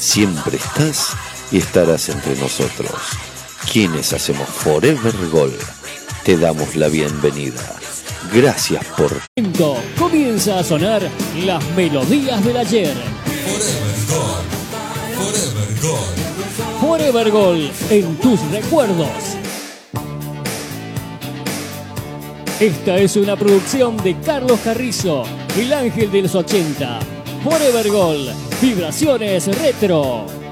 Siempre estás y estarás entre nosotros. Quienes hacemos Forever Gol, te damos la bienvenida. Gracias por... Comienza a sonar las melodías del ayer. Forever Gol. Forever Gol en tus recuerdos. Esta es una producción de Carlos Carrizo, el ángel de los 80. Forever Gol, vibraciones retro.